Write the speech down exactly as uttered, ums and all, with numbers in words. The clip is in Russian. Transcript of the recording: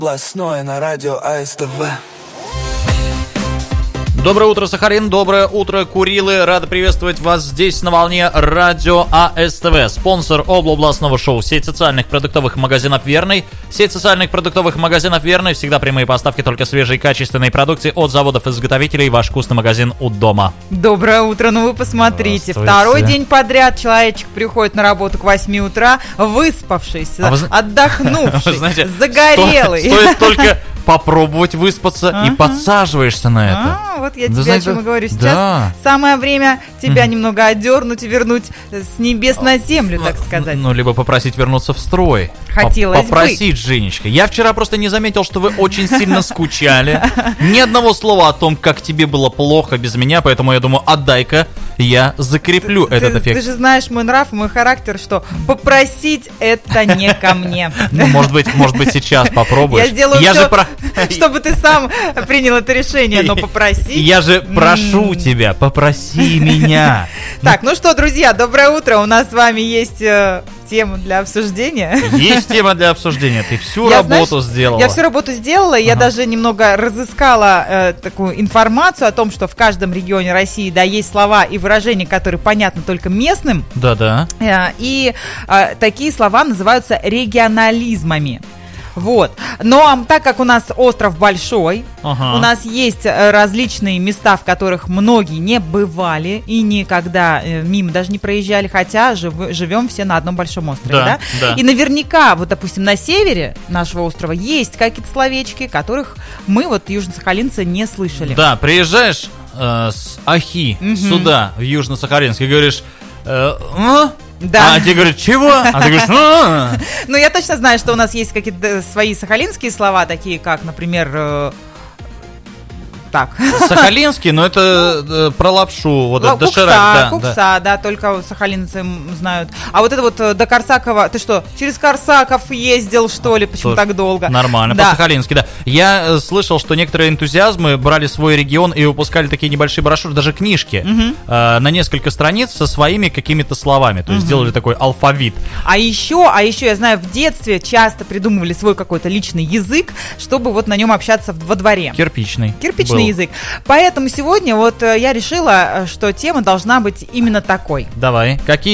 Областное на радио АСТВ. Доброе утро, Сахалин, доброе утро, Курилы. Рада приветствовать вас здесь на волне радио АСТВ. Спонсор областного шоу — сеть социальных продуктовых магазинов «Верный». Сеть социальных продуктовых магазинов «Верный». Всегда прямые поставки только свежей качественной продукции от заводов-изготовителей. Ваш вкусный магазин у дома. Доброе утро, ну вы посмотрите. Второй день подряд человечек приходит на работу к восьми утра, выспавшийся, а вы... отдохнувший, знаете, загорелый. Стоит, стоит только... попробовать выспаться А-ха. и подсаживаешься на это. А, вот я да, тебе знаете, о чем и говорю. Сейчас да. самое время тебя mm. немного одернуть и вернуть с небес на землю, так сказать. Ну, либо попросить вернуться в строй. Хотелось Попросить, бы. Женечка. Я вчера просто не заметил, что вы очень сильно скучали. Ни одного слова о том, как тебе было плохо без меня, поэтому я думаю, отдай-ка, я закреплю ты, этот ты, эффект. Ты же знаешь мой нрав, мой характер, что попросить это не ко мне. Ну, может быть, может быть, сейчас попробуешь. Я сделаю все, чтобы ты сам принял это решение, но попроси. Я же прошу тебя, попроси меня. Так, ну что, друзья, доброе утро. У нас с вами есть тема для обсуждения. Есть тема для обсуждения. Ты всю я, работу знаешь, сделала. Я всю работу сделала. Ага. Я даже немного разыскала э, такую информацию о том, что в каждом регионе России, да, есть слова и выражения, которые понятны только местным. Да-да. Э, и э, такие слова называются регионализмами. Вот. Но так как у нас остров большой, ага. у нас есть различные места, в которых многие не бывали и никогда мимо даже не проезжали, хотя жив, живем все на одном большом острове, да, да? Да. И наверняка, вот, допустим, на севере нашего острова есть какие-то словечки, которых мы, вот, южно-сахалинцы, не слышали. Да, приезжаешь э, с Ахи угу. сюда, в Южно-Сахалинск, и говоришь... Э, а? Да. А тебе говорят, чего? А ты говоришь, а ну, я точно знаю, что у нас есть какие-то свои сахалинские слова, такие как, например, так. Сахалинский, но это э, про лапшу, вот Л- это кукса, доширак, да, кукса, да. да, только сахалинцы знают. А вот это вот до Корсакова, ты что, через Корсаков ездил, что ли, почему так долго? Нормально, да. По-сахалински, да. Я э, слышал, что некоторые энтузиазмы брали свой регион и выпускали такие небольшие брошюры, даже книжки, угу. э, на несколько страниц со своими какими-то словами, то есть угу. сделали такой алфавит. А еще, а еще, я знаю, в детстве часто придумывали свой какой-то личный язык, чтобы вот на нем общаться во дворе. Кирпичный. Кирпичный язык. Поэтому сегодня вот я решила, что тема должна быть именно такой. Давай. Какие